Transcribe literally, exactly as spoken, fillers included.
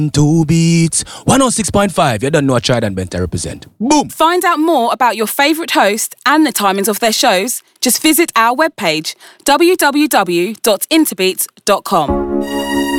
Two beats, one oh six point five. You don't know what Trident Benta represent. Boom! Find out more about your favourite host and the timings of their shows. Just visit our webpage, w w w dot interbeats dot com.